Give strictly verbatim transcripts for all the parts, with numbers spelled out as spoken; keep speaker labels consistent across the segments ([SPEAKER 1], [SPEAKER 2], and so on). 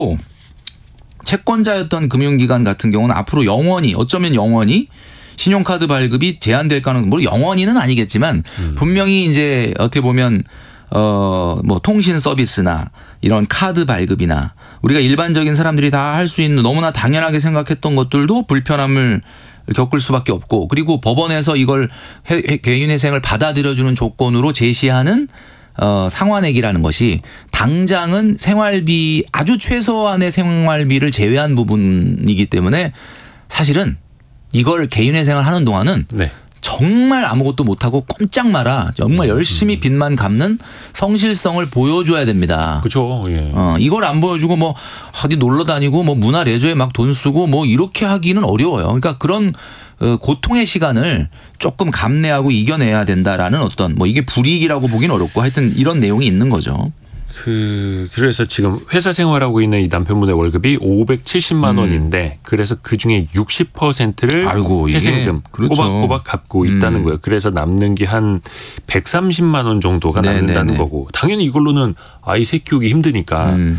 [SPEAKER 1] 채권자였던 금융기관 같은 경우는 앞으로 영원히 어쩌면 영원히 신용카드 발급이 제한될 가능성, 뭐 영원히는 아니겠지만 음. 분명히 이제 어떻게 보면 어 뭐 통신 서비스나 이런 카드 발급이나 우리가 일반적인 사람들이 다 할 수 있는 너무나 당연하게 생각했던 것들도 불편함을 겪을 수밖에 없고, 그리고 법원에서 이걸 개인회생을 받아들여주는 조건으로 제시하는 어, 상환액이라는 것이 당장은 생활비 아주 최소한의 생활비를 제외한 부분이기 때문에 사실은 이걸 개인회생을 하는 동안은 네. 정말 아무것도 못하고 꼼짝 마라 정말 열심히 빚만 갚는 성실성을 보여줘야 됩니다.
[SPEAKER 2] 그렇죠. 예.
[SPEAKER 1] 어, 이걸 안 보여주고 뭐 어디 놀러 다니고 뭐 문화 레저에 막 돈 쓰고 뭐 이렇게 하기는 어려워요. 그러니까 그런 고통의 시간을 조금 감내하고 이겨내야 된다라는 어떤 뭐 이게 불이익이라고 보기는 어렵고 하여튼 이런 내용이 있는 거죠.
[SPEAKER 2] 그 그래서 지금 회사 생활하고 있는 이 남편분의 월급이 오백칠십만 원인데 그래서 그중에 육십 퍼센트를
[SPEAKER 1] 아이고,
[SPEAKER 2] 회생금
[SPEAKER 1] 그렇죠.
[SPEAKER 2] 꼬박꼬박 갚고
[SPEAKER 1] 음.
[SPEAKER 2] 있다는 거예요. 그래서 남는 게 한 백삼십만 원 정도가
[SPEAKER 1] 네네네.
[SPEAKER 2] 남는다는 거고, 당연히 이걸로는 아이 새 키우기 힘드니까 음.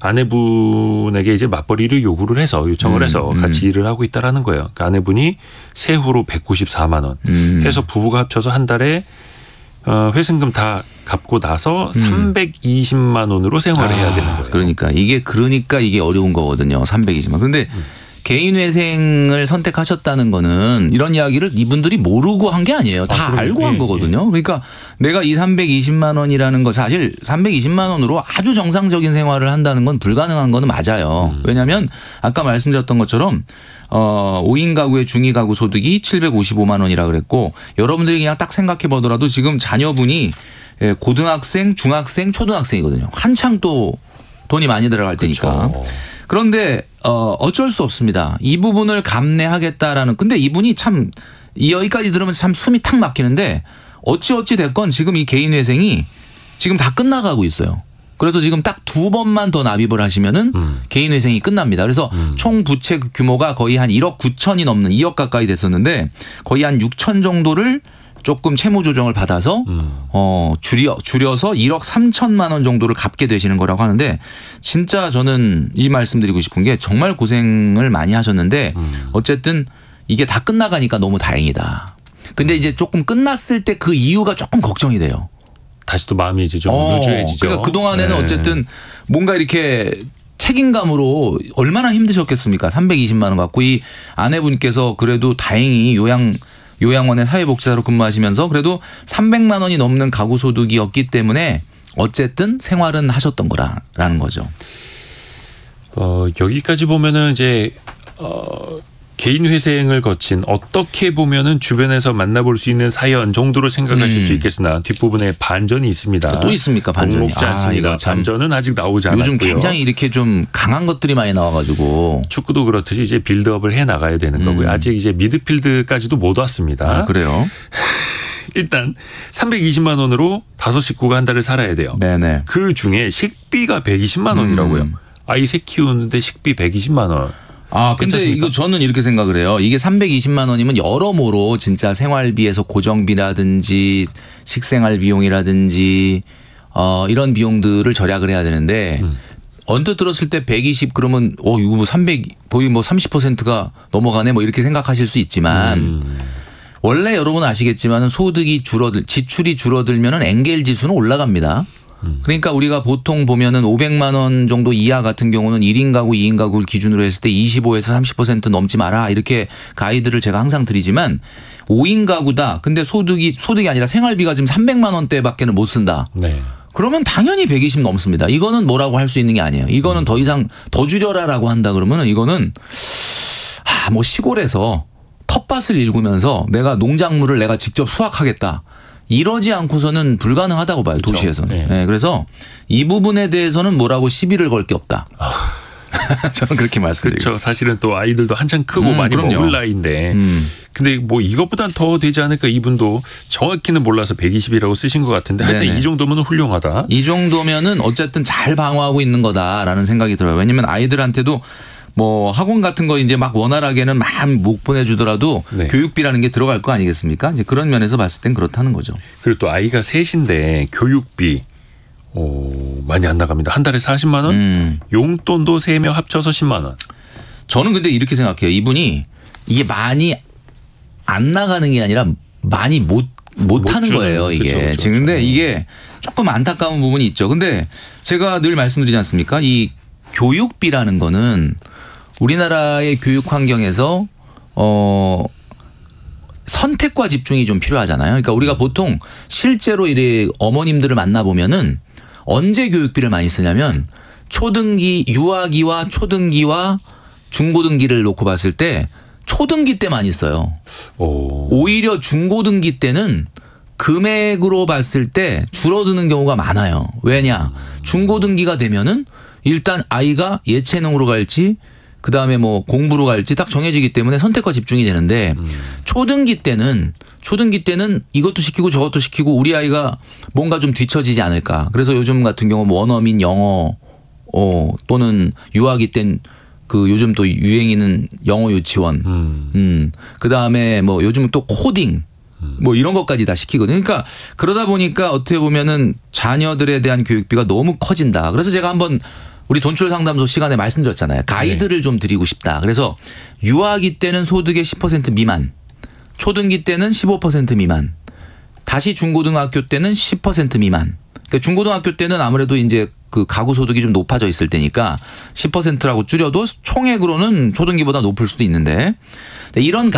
[SPEAKER 2] 아내분에게 이제 맞벌이를 요구를 해서 요청을 해서
[SPEAKER 1] 음.
[SPEAKER 2] 같이 일을 하고 있다라는 거예요. 그러니까 아내분이 세후로 백구십사만 원
[SPEAKER 1] 음.
[SPEAKER 2] 해서 부부가 합쳐서 한 달에 어, 회생금 다 갚고 나서 음. 삼백이십만 원으로 생활을
[SPEAKER 1] 아,
[SPEAKER 2] 해야 되는 거예요.
[SPEAKER 1] 그러니까 이게 그러니까 이게 어려운 거거든요. 삼백이십만. 근데 음. 개인회생을 선택하셨다는 거는 이런 이야기를 이분들이 모르고 한 게 아니에요. 다 아, 알고 예, 한 거거든요. 예. 그러니까 내가 이 삼백이십만 원이라는 거 사실 삼백이십만 원으로 아주 정상적인 생활을 한다는 건 불가능한 거는 맞아요. 음. 왜냐하면 아까 말씀드렸던 것처럼 어, 오 인 가구의 중위 가구 소득이 칠백오십오만 원이라 그랬고, 여러분들이 그냥 딱 생각해 보더라도 지금 자녀분이 고등학생, 중학생, 초등학생이거든요. 한창 또 돈이 많이 들어갈 테니까. 그렇죠. 그런데 어, 어쩔 수 없습니다. 이 부분을 감내하겠다라는. 근데 이분이 참 여기까지 들으면 참 숨이 탁 막히는데 어찌 어찌 됐건 지금 이 개인회생이 지금 다 끝나가고 있어요. 그래서 지금 딱 두 번만 더 납입을 하시면은 음. 개인회생이 끝납니다. 그래서 음. 총 부채 규모가 거의 한 일억 구천이 넘는 이억 가까이 됐었는데 거의 한 육천 정도를 조금 채무 조정을 받아서 음. 어 줄여 줄여서 일억 삼천만 원 정도를 갚게 되시는 거라고 하는데, 진짜 저는 이 말씀드리고 싶은 게 정말 고생을 많이 하셨는데 음. 어쨌든 이게 다 끝나가니까 너무 다행이다. 근데 이제 조금 끝났을 때 그 이유가 조금 걱정이 돼요.
[SPEAKER 2] 다시 또 마음이 이제 좀
[SPEAKER 1] 어,
[SPEAKER 2] 루즈해지죠.
[SPEAKER 1] 그러니까 그동안에는
[SPEAKER 2] 네.
[SPEAKER 1] 어쨌든 뭔가 이렇게 책임감으로 얼마나 힘드셨겠습니까? 삼백이십만 원 갖고 이 아내분께서 그래도 다행히 요양 요양원의 사회복지사로 근무하시면서 그래도 삼백만 원이 넘는 가구 소득이었기 때문에 어쨌든 생활은 하셨던 거라는 거죠.
[SPEAKER 2] 어, 여기까지 보면은 이제 어, 개인 회생을 거친 어떻게 보면은 주변에서 만나볼 수 있는 사연 정도로 생각하실 음. 수 있겠으나 뒷부분에 반전이 있습니다.
[SPEAKER 1] 또 있습니까? 반전이.
[SPEAKER 2] 녹록지 않습니다. 아, 반전은 아직 나오지 않았고요.
[SPEAKER 1] 요즘 굉장히 이렇게 좀 강한 것들이 많이 나와가지고.
[SPEAKER 2] 축구도 그렇듯이 이제 빌드업을 해 나가야 되는 거고요. 음. 아직 이제 미드필드까지도 못 왔습니다.
[SPEAKER 1] 아, 그래요?
[SPEAKER 2] 일단 삼백이십만 원으로 다섯 식구가 한 달을 살아야 돼요.
[SPEAKER 1] 네네.
[SPEAKER 2] 그 중에 식비가 백이십만 원이라고요. 음. 아이 새 키우는데 식비 백이십만 원.
[SPEAKER 1] 아, 근데 괜찮습니까? 이거 저는 이렇게 생각을 해요. 이게 삼백이십만 원이면 여러모로 진짜 생활비에서 고정비라든지 식생활 비용이라든지 어, 이런 비용들을 절약을 해야 되는데 음. 언뜻 들었을 때 백이십 그러면 어, 이거 뭐 삼백 거의 뭐 삼십 퍼센트가 넘어가네 뭐 이렇게 생각하실 수 있지만 음. 원래 여러분 아시겠지만 소득이 줄어들 지출이 줄어들면은 엔겔 지수는 올라갑니다. 그러니까 우리가 보통 보면은 오백만 원 정도 이하 같은 경우는 일 인 가구, 이 인 가구를 기준으로 했을 때 이십오에서 삼십 퍼센트 넘지 마라 이렇게 가이드를 제가 항상 드리지만 오 인 가구다. 근데 소득이 소득이 아니라 생활비가 지금 삼백만 원대밖에는 못 쓴다. 네. 그러면 당연히 백이십 넘습니다. 이거는 뭐라고 할 수 있는 게 아니에요. 이거는 더 이상 더 줄여라라고 한다 그러면은 이거는 아, 뭐 시골에서 텃밭을 일구면서 내가 농작물을 내가 직접 수확하겠다. 이러지 않고서는 불가능하다고 봐요. 그렇죠. 도시에서는. 네. 네, 그래서 이 부분에 대해서는 뭐라고 시비를 걸 게 없다. 저는 그렇게 말씀드리고.
[SPEAKER 2] 그렇죠. 사실은 또 아이들도 한창 크고
[SPEAKER 1] 음,
[SPEAKER 2] 많이
[SPEAKER 1] 그럼요.
[SPEAKER 2] 먹을 나이인데. 음. 근데 뭐 이것보단 더 되지 않을까, 이분도 정확히는 몰라서 백이십이라고 쓰신 것 같은데 하여튼 네네. 이 정도면 훌륭하다.
[SPEAKER 1] 이 정도면은 어쨌든 잘 방어하고 있는 거다라는 생각이 들어요. 왜냐하면 아이들한테도 뭐 학원 같은 거 이제 막 원활하게는 막 못 보내주더라도 네. 교육비라는 게 들어갈 거 아니겠습니까? 이제 그런 면에서 봤을 땐 그렇다는 거죠.
[SPEAKER 2] 그리고 또 아이가 셋인데 교육비 오, 많이 안 나갑니다. 한 달에 사십만 원?
[SPEAKER 1] 음.
[SPEAKER 2] 용돈도 세 명 합쳐서 십만 원.
[SPEAKER 1] 저는 근데 이렇게 생각해요. 이분이 이게 많이 안 나가는 게 아니라 많이 못, 못,
[SPEAKER 2] 못
[SPEAKER 1] 하는
[SPEAKER 2] 주는,
[SPEAKER 1] 거예요. 이게.
[SPEAKER 2] 그쵸, 그쵸,
[SPEAKER 1] 지금 근데
[SPEAKER 2] 그쵸.
[SPEAKER 1] 이게 조금 안타까운 부분이 있죠. 근데 제가 늘 말씀드리지 않습니까? 이 교육비라는 거는 우리나라의 교육 환경에서 어, 선택과 집중이 좀 필요하잖아요. 그러니까 우리가 보통 실제로 이래 어머님들을 만나보면은 언제 교육비를 많이 쓰냐면 초등기, 유아기와 초등기와 중고등기를 놓고 봤을 때 초등기 때 많이 써요.
[SPEAKER 2] 오.
[SPEAKER 1] 오히려 중고등기 때는 금액으로 봤을 때 줄어드는 경우가 많아요. 왜냐? 중고등기가 되면은 일단 아이가 예체능으로 갈지 그다음에 뭐 공부로 갈지 딱 정해지기 때문에 선택과 집중이 되는데
[SPEAKER 2] 음. 초등기
[SPEAKER 1] 초등기 때는 초등기 때는 이것도 시키고 저것도 시키고 우리 아이가 뭔가 좀 뒤처지지 않을까. 그래서 요즘 같은 경우 원어민 영어 어 또는 유아기 땐 그 요즘 또 유행이는 영어 유치원
[SPEAKER 2] 음.
[SPEAKER 1] 음. 그다음에 뭐 요즘은 또 코딩 뭐 이런 것까지 다 시키거든요. 그러니까 그러다 보니까 어떻게 보면은 자녀들에 대한 교육비가 너무 커진다. 그래서 제가 한번 우리 돈출 상담소 시간에 말씀드렸잖아요. 가이드를 네. 좀 드리고 싶다. 그래서 유아기 때는 소득의 십 퍼센트 미만, 초등기 때는 십오 퍼센트 미만, 다시 중고등학교 때는 십 퍼센트 미만. 그러니까 중고등학교 때는 아무래도 이제 그 가구 소득이 좀 높아져 있을 때니까 십 퍼센트라고 줄여도 총액으로는 초등기보다 높을 수도 있는데 이런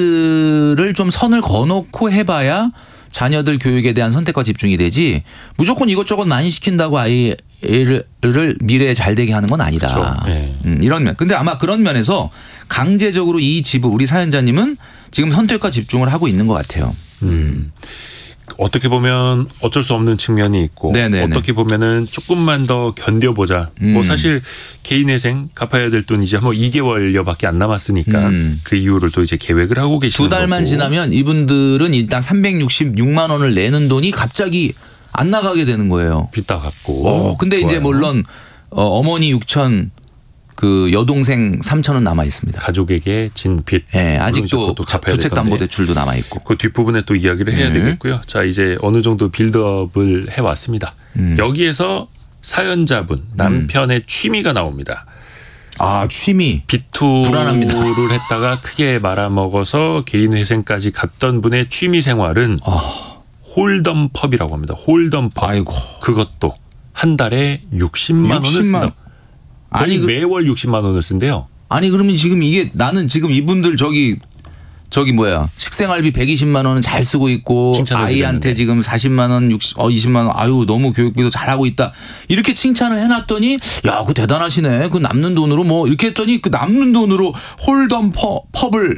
[SPEAKER 1] 가이드를 좀 선을 거놓고 해봐야 자녀들 교육에 대한 선택과 집중이 되지 무조건 이것저것 많이 시킨다고 아이를 미래에 잘 되게 하는 건 아니다.
[SPEAKER 2] 그렇죠. 네.
[SPEAKER 1] 음, 이런 면. 근데 아마 그런 면에서 강제적으로 이 지부 우리 사연자님은 지금 선택과 집중을 하고 있는 것 같아요.
[SPEAKER 2] 음. 어떻게 보면 어쩔 수 없는 측면이 있고
[SPEAKER 1] 네네네.
[SPEAKER 2] 어떻게 보면은 조금만 더 견뎌보자.
[SPEAKER 1] 음.
[SPEAKER 2] 뭐 사실 개인회생 갚아야 될 돈 이제 뭐 이 개월여밖에 안 남았으니까
[SPEAKER 1] 음.
[SPEAKER 2] 그 이후를 또 이제 계획을 하고 계시는
[SPEAKER 1] 두 달만
[SPEAKER 2] 거고.
[SPEAKER 1] 지나면 이분들은 일단 삼백육십육만 원을 내는 돈이 갑자기 안 나가게 되는 거예요.
[SPEAKER 2] 빚 다 갚고.
[SPEAKER 1] 어, 근데
[SPEAKER 2] 좋아요.
[SPEAKER 1] 이제 물론 어, 어머니 육천 그 여동생 삼천은 남아 있습니다.
[SPEAKER 2] 가족에게 진 빚.
[SPEAKER 1] 예, 아직도
[SPEAKER 2] 갚아야 될
[SPEAKER 1] 주택담보대출도 남아 있고.
[SPEAKER 2] 그 뒷부분에 또 이야기를 해야
[SPEAKER 1] 네.
[SPEAKER 2] 되겠고요. 자, 이제 어느 정도 빌드업을 해왔습니다.
[SPEAKER 1] 음.
[SPEAKER 2] 여기에서 사연자분 남편의 취미가 나옵니다.
[SPEAKER 1] 아 취미.
[SPEAKER 2] 비투를
[SPEAKER 1] 불안합니다.
[SPEAKER 2] 했다가 크게 말아먹어서 개인회생까지 갔던 분의 취미 생활은
[SPEAKER 1] 아.
[SPEAKER 2] 홀덤 펍이라고 합니다. 홀덤 펍.
[SPEAKER 1] 아이고.
[SPEAKER 2] 그것도 한 달에 육십만 원을
[SPEAKER 1] 육십만.
[SPEAKER 2] 쓴다. 거의
[SPEAKER 1] 아니 그,
[SPEAKER 2] 매월 육십만 원을 쓴대요.
[SPEAKER 1] 아니 그러면 지금 이게 나는 지금 이분들 저기 저기 뭐야 식생활비 백이십만 원은 잘 쓰고 있고
[SPEAKER 2] 칭찬을
[SPEAKER 1] 아이한테
[SPEAKER 2] 드렸는데.
[SPEAKER 1] 지금 사십만 원, 육십, 어 이십만 원 아유 너무 교육비도 잘하고 있다 이렇게 칭찬을 해놨더니 야 그 대단하시네 그 남는 돈으로 뭐 이렇게 했더니 그 남는 돈으로 홀덤 퍼, 펍을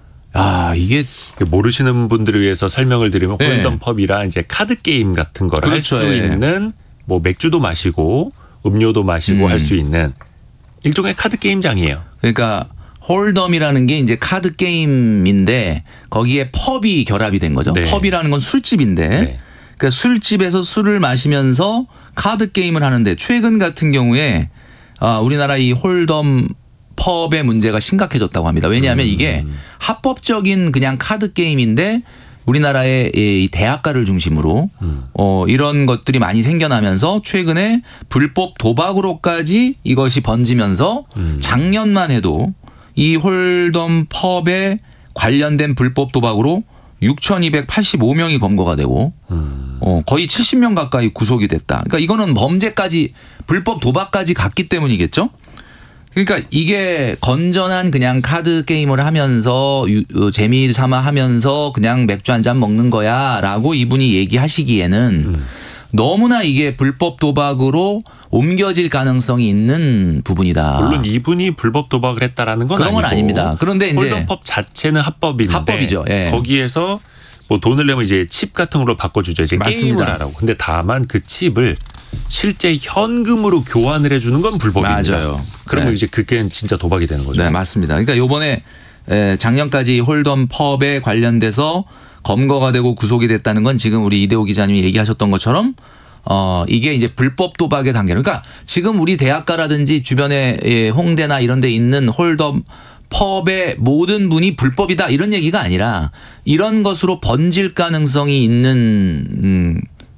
[SPEAKER 1] 야 이게
[SPEAKER 2] 모르시는 분들을 위해서 설명을 드리면
[SPEAKER 1] 네.
[SPEAKER 2] 홀덤 펍이라 이제 카드 게임 같은 걸 할 수
[SPEAKER 1] 그렇죠. 예.
[SPEAKER 2] 있는 뭐 맥주도 마시고 음료도 마시고
[SPEAKER 1] 음.
[SPEAKER 2] 할 수 있는 일종의 카드 게임장이에요.
[SPEAKER 1] 그러니까 홀덤이라는 게 이제 카드 게임인데 거기에 펍이 결합이 된 거죠.
[SPEAKER 2] 네.
[SPEAKER 1] 펍이라는 건 술집인데
[SPEAKER 2] 네.
[SPEAKER 1] 그러니까 술집에서 술을 마시면서 카드 게임을 하는데 최근 같은 경우에 아, 우리나라 이 홀덤 펍의 문제가 심각해졌다고 합니다. 왜냐하면
[SPEAKER 2] 음.
[SPEAKER 1] 이게 합법적인 그냥 카드 게임인데 우리나라의 이 대학가를 중심으로
[SPEAKER 2] 음.
[SPEAKER 1] 어, 이런 것들이 많이 생겨나면서 최근에 불법 도박으로까지 이것이 번지면서
[SPEAKER 2] 음.
[SPEAKER 1] 작년만 해도 이 홀덤 펍에 관련된 불법 도박으로 육천이백팔십오 명이 검거가 되고
[SPEAKER 2] 음.
[SPEAKER 1] 어, 거의 칠십 명 가까이 구속이 됐다. 그러니까 이거는 범죄까지 불법 도박까지 갔기 때문이겠죠. 그러니까 이게 건전한 그냥 카드 게임을 하면서 유, 어, 재미 삼아 하면서 그냥 맥주 한 잔 먹는 거야라고 이분이 얘기하시기에는
[SPEAKER 2] 음.
[SPEAKER 1] 너무나 이게 불법 도박으로 옮겨질 가능성이 있는 부분이다.
[SPEAKER 2] 물론 이분이 불법 도박을 했다라는 건
[SPEAKER 1] 그런 건
[SPEAKER 2] 아니고
[SPEAKER 1] 아닙니다. 그런데 이제
[SPEAKER 2] 홀덤 펍 자체는 합법인데
[SPEAKER 1] 합법이죠. 예.
[SPEAKER 2] 거기에서 뭐 돈을 내면 이제 칩 같은 걸로 바꿔주죠. 이제
[SPEAKER 1] 맞습니다.
[SPEAKER 2] 게임을 하라고. 근데 다만 그 칩을 실제 현금으로 교환을 해주는 건 불법입니다.
[SPEAKER 1] 맞아요.
[SPEAKER 2] 그러면
[SPEAKER 1] 네.
[SPEAKER 2] 이제 그게 진짜 도박이 되는 거죠.
[SPEAKER 1] 네, 맞습니다. 그러니까 요번에 작년까지 홀덤 펍에 관련돼서 검거가 되고 구속이 됐다는 건 지금 우리 이대호 기자님이 얘기하셨던 것처럼 어 이게 이제 불법 도박의 단계로 그러니까 지금 우리 대학가라든지 주변에 예, 홍대나 이런 데 있는 홀덤 펍의 모든 분이 불법이다 이런 얘기가 아니라 이런 것으로 번질 가능성이 있는 음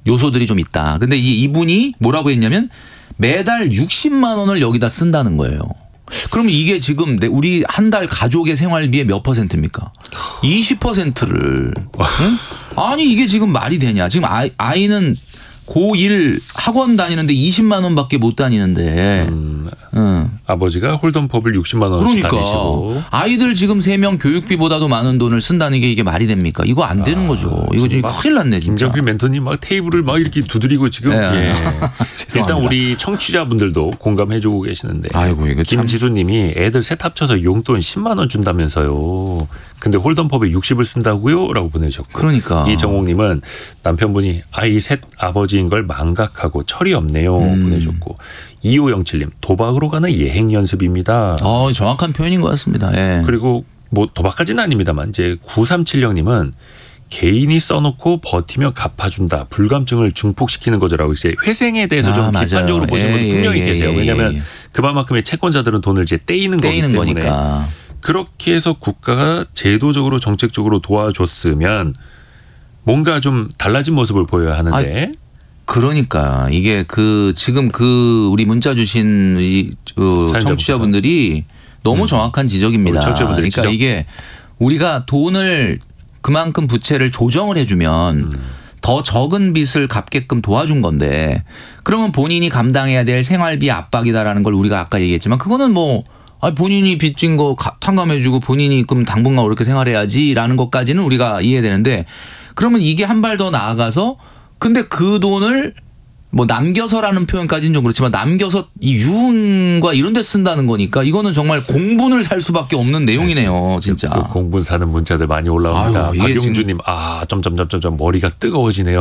[SPEAKER 1] 요소들이 좀 있다. 근데 이 이분이 뭐라고 했냐면 매달 육십만 원을 여기다 쓴다는 거예요. 그러면 이게 지금 우리 한 달 가족의 생활비의 몇 퍼센트입니까? 이십 퍼센트를. 응? 아니 이게 지금 말이 되냐. 지금 아이, 아이는 고일 학원 다니는데 이십만 원밖에 못 다니는데.
[SPEAKER 2] 음,
[SPEAKER 1] 응.
[SPEAKER 2] 아버지가 홀덤법을 육십만 원씩
[SPEAKER 1] 그러니까
[SPEAKER 2] 다니시고.
[SPEAKER 1] 아이들 지금 세 명 교육비보다도 많은 돈을 쓴다는 게 이게 말이 됩니까? 이거 안 되는
[SPEAKER 2] 아,
[SPEAKER 1] 거죠. 이거 지금 큰일 났네 진짜.
[SPEAKER 2] 김정필 멘토님 막 테이블을 막 이렇게 두드리고 지금.
[SPEAKER 1] 네.
[SPEAKER 2] 예.
[SPEAKER 1] 죄송합니다.
[SPEAKER 2] 일단 우리 청취자분들도 공감해주고 계시는데.
[SPEAKER 1] 아이고 이거 참.
[SPEAKER 2] 김지수님이 애들 셋 합쳐서 용돈 십만 원 준다면서요. 근데 홀덤법에 육십을 쓴다고요? 라고 보내주셨고.
[SPEAKER 1] 그러니까.
[SPEAKER 2] 이정옥님은 남편분이 아이 셋 아버지인 걸 망각하고 철이 없네요.
[SPEAKER 1] 음.
[SPEAKER 2] 보내주셨고. 이오영칠님 도박으로 가는 예행 연습입니다.
[SPEAKER 1] 어, 정확한 표현인 것 같습니다. 예.
[SPEAKER 2] 그리고 뭐 도박까지는 아닙니다만 이제 구삼칠영님은 개인이 써놓고 버티면 갚아준다. 불감증을 증폭시키는 거죠라고 이제 회생에 대해서 좀
[SPEAKER 1] 아, 맞아요.
[SPEAKER 2] 비판적으로 보시는 분
[SPEAKER 1] 예,
[SPEAKER 2] 분명히
[SPEAKER 1] 예,
[SPEAKER 2] 계세요.
[SPEAKER 1] 예,
[SPEAKER 2] 왜냐하면
[SPEAKER 1] 예.
[SPEAKER 2] 그만큼의 채권자들은 돈을 이제 떼이는,
[SPEAKER 1] 떼이는
[SPEAKER 2] 거기 때문에
[SPEAKER 1] 거니까.
[SPEAKER 2] 그렇게 해서 국가가 제도적으로 정책적으로 도와줬으면 뭔가 좀 달라진 모습을 보여야 하는데.
[SPEAKER 1] 아, 그러니까 이게 그 지금 그 우리 문자 주신 이 어, 청취자분들이 너무
[SPEAKER 2] 음.
[SPEAKER 1] 정확한 지적입니다.
[SPEAKER 2] 청취자분들의
[SPEAKER 1] 그러니까
[SPEAKER 2] 지적.
[SPEAKER 1] 이게 우리가 돈을 그만큼 부채를 조정을 해주면
[SPEAKER 2] 음.
[SPEAKER 1] 더 적은 빚을 갚게끔 도와준 건데 그러면 본인이 감당해야 될 생활비 압박이다라는 걸 우리가 아까 얘기했지만 그거는 뭐 아니 본인이 빚진 거 탕감해주고 본인이 그럼 당분간 이렇게 생활해야지라는 것까지는 우리가 이해되는데 그러면 이게 한 발 더 나아가서 근데 그 돈을 뭐 남겨서라는 표현까지는 좀 그렇지만 남겨서 이 유흥과 이런 데 쓴다는 거니까 이거는 정말 공분을 살 수밖에 없는 내용이네요. 진짜.
[SPEAKER 2] 또 공분 사는 문자들 많이 올라옵니다.
[SPEAKER 1] 아유, 이게
[SPEAKER 2] 박용주님 아 점점점점점 머리가 뜨거워지네요.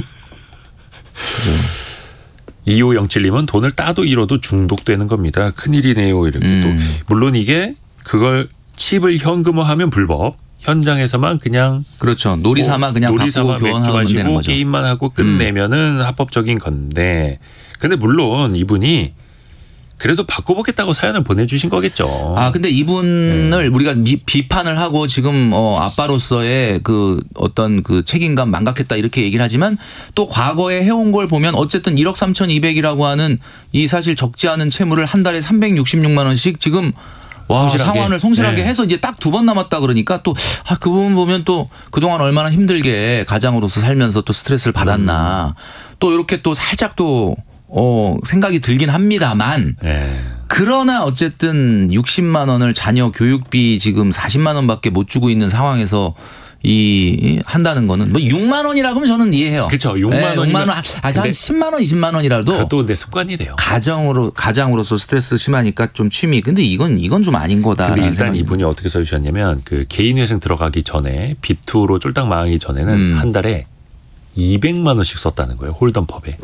[SPEAKER 2] 이오영칠님은 돈을 따도 잃어도 중독되는 겁니다. 큰일이네요. 이렇게
[SPEAKER 1] 음.
[SPEAKER 2] 또 물론 이게 그걸 칩을 현금화하면 불법. 현장에서만 그냥
[SPEAKER 1] 그렇죠. 놀이 삼아 그냥
[SPEAKER 2] 놀이
[SPEAKER 1] 바꾸고
[SPEAKER 2] 삼아 맥주
[SPEAKER 1] 교환하면 되는
[SPEAKER 2] 마시고
[SPEAKER 1] 거죠.
[SPEAKER 2] 게임만 하고 끝내면은 합법적인 건데. 근데 물론 이분이 그래도 바꿔보겠다고 사연을 보내주신 거겠죠.
[SPEAKER 1] 아 근데 이분을
[SPEAKER 2] 네.
[SPEAKER 1] 우리가 미, 비판을 하고 지금 어, 아빠로서의 그 어떤 그 책임감 망각했다 이렇게 얘기를 하지만 또 과거에 해온 걸 보면 어쨌든 일억 삼천이백이라고 하는 이 사실 적지 않은 채무를 한 달에 삼백육십육만 원씩 지금 와,
[SPEAKER 2] 성실하게.
[SPEAKER 1] 상환을 성실하게
[SPEAKER 2] 네.
[SPEAKER 1] 해서 이제 딱 두 번 남았다 그러니까 또 아, 그 부분 보면 또 그동안 얼마나 힘들게 가장으로서 살면서 또 스트레스를 받았나
[SPEAKER 2] 음.
[SPEAKER 1] 또 이렇게 또 살짝 또 어, 생각이 들긴 합니다만
[SPEAKER 2] 네.
[SPEAKER 1] 그러나 어쨌든 육십만 원을 자녀 교육비 지금 사십만 원밖에 못 주고 있는 상황에서 이 한다는 거는 뭐 육만 원이라고 하면 저는 이해해요.
[SPEAKER 2] 그렇죠. 육만
[SPEAKER 1] 네,
[SPEAKER 2] 원이면-
[SPEAKER 1] 육만 원, 아, 한 십만 원, 이십만 원이라도
[SPEAKER 2] 그것도 내 습관이 돼요.
[SPEAKER 1] 가정으로 가장으로서 스트레스 심하니까 좀 취미. 근데 이건 이건 좀 아닌 거다.
[SPEAKER 2] 근데 일단 이분이 어떻게 써주셨냐면 그 개인회생 들어가기 전에 비투로 쫄딱 망하기 전에는
[SPEAKER 1] 음.
[SPEAKER 2] 한 달에 이백만 원씩 썼다는 거예요. 홀덤법에.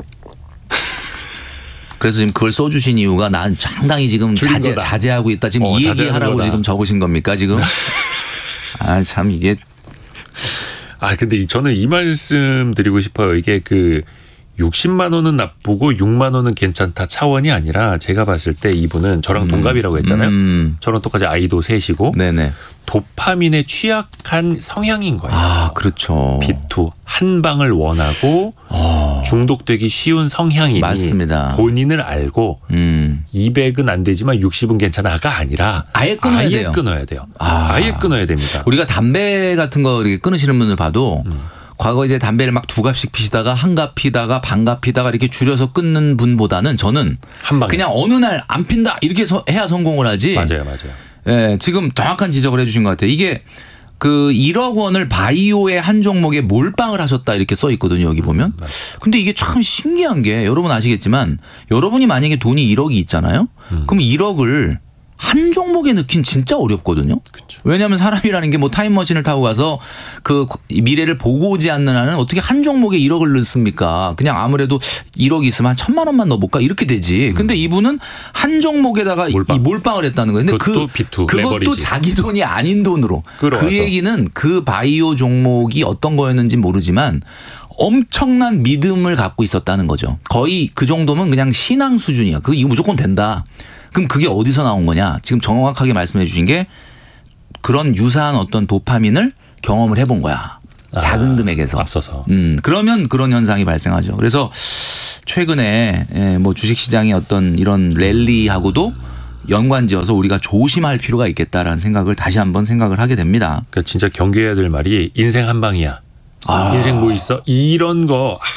[SPEAKER 1] 그래서 지금 그걸 써주신 이유가 난 상당히 지금
[SPEAKER 2] 줄인
[SPEAKER 1] 자제,
[SPEAKER 2] 거다.
[SPEAKER 1] 자제하고 있다. 지금
[SPEAKER 2] 어,
[SPEAKER 1] 이
[SPEAKER 2] 자제하는
[SPEAKER 1] 얘기하라고
[SPEAKER 2] 거다.
[SPEAKER 1] 지금 적으신 겁니까 지금? 아 참 이게
[SPEAKER 2] 아 근데 저는 이 말씀 드리고 싶어요. 이게 그 육십만 원은 나쁘고 육만 원은 괜찮다 차원이 아니라 제가 봤을 때 이분은 저랑 동갑이라고 했잖아요.
[SPEAKER 1] 음.
[SPEAKER 2] 저랑 똑같이 아이도 셋이고
[SPEAKER 1] 네네.
[SPEAKER 2] 도파민에 취약한 성향인 거예요.
[SPEAKER 1] 아 그렇죠.
[SPEAKER 2] 비투 한 방을 원하고
[SPEAKER 1] 어.
[SPEAKER 2] 중독되기 쉬운 성향이니
[SPEAKER 1] 맞습니다.
[SPEAKER 2] 본인을 알고
[SPEAKER 1] 음.
[SPEAKER 2] 이백은 안 되지만 육십은 괜찮아가 아니라
[SPEAKER 1] 아예 끊어야
[SPEAKER 2] 아예
[SPEAKER 1] 돼요.
[SPEAKER 2] 끊어야 돼요.
[SPEAKER 1] 아.
[SPEAKER 2] 아예 끊어야 됩니다.
[SPEAKER 1] 우리가 담배 같은 거 이렇게 끊으시는 분들 봐도
[SPEAKER 2] 음.
[SPEAKER 1] 과거에 이제 담배를 막 두 갑씩 피시다가 한 갑 피다가 반 갑 피다가 이렇게 줄여서 끊는 분보다는 저는
[SPEAKER 2] 한 방에.
[SPEAKER 1] 그냥 어느 날 안 핀다 이렇게 서- 해야 성공을 하지.
[SPEAKER 2] 맞아요, 맞아요.
[SPEAKER 1] 예, 지금 정확한 지적을 해주신 것 같아요. 이게 그 일억 원을 바이오의 한 종목에 몰빵을 하셨다 이렇게 써 있거든요. 여기 보면.
[SPEAKER 2] 맞아요.
[SPEAKER 1] 근데 이게 참 신기한 게 여러분 아시겠지만 여러분이 만약에 돈이 일억이 있잖아요.
[SPEAKER 2] 음.
[SPEAKER 1] 그럼 일억을 한 종목에 넣긴 진짜 어렵거든요.
[SPEAKER 2] 그쵸.
[SPEAKER 1] 왜냐하면 사람이라는 게 뭐 타임머신을 타고 가서 그 미래를 보고 오지 않는 한은 어떻게 한 종목에 일억을 넣습니까? 그냥 아무래도 일억이 있으면 한 천만 원만 넣어볼까 이렇게 되지. 근데 이분은 한 종목에다가
[SPEAKER 2] 몰빵.
[SPEAKER 1] 이 몰빵을 했다는 거예요. 근데
[SPEAKER 2] 그것도
[SPEAKER 1] 그,
[SPEAKER 2] 비투,
[SPEAKER 1] 그것도
[SPEAKER 2] 레버리지.
[SPEAKER 1] 자기 돈이 아닌 돈으로.
[SPEAKER 2] 끌어와서.
[SPEAKER 1] 그 얘기는 그 바이오 종목이 어떤 거였는지 모르지만 엄청난 믿음을 갖고 있었다는 거죠. 거의 그 정도면 그냥 신앙 수준이야. 그 이거 무조건 된다. 그럼 그게 어디서 나온 거냐? 지금 정확하게 말씀해 주신 게 그런 유사한 어떤 도파민을 경험을 해본 거야. 작은
[SPEAKER 2] 아,
[SPEAKER 1] 금액에서.
[SPEAKER 2] 앞서서.
[SPEAKER 1] 음, 그러면 그런 현상이 발생하죠. 그래서 최근에 예, 뭐 주식시장의 어떤 이런 랠리하고도 연관지어서 우리가 조심할 필요가 있겠다라는 생각을 다시 한번 생각을 하게 됩니다.
[SPEAKER 2] 그러니까 진짜 경계해야 될 말이 인생 한 방이야.
[SPEAKER 1] 아.
[SPEAKER 2] 인생 뭐 있어? 이런 거